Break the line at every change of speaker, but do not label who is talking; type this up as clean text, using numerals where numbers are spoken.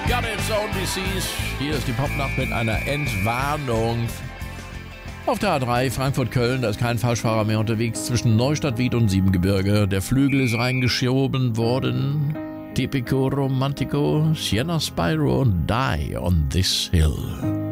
God It's Only Seas. Hier ist die Popnacht mit einer Entwarnung. Auf der A3 Frankfurt-Köln, da ist kein Falschfahrer mehr unterwegs zwischen Neustadt-Wied und Siebengebirge. Der Flügel ist reingeschoben worden. Tipico Romantico, Sienna Spyro und Die on This Hill.